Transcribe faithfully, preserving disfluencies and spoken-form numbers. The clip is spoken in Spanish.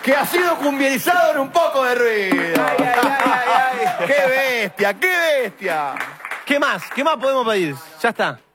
que ha sido cumbierizado en un poco de ruido. Ay, ay, ay, ay, ay. ¡Qué bestia, qué bestia! ¿Qué más? ¿Qué más podemos pedir? Ya está.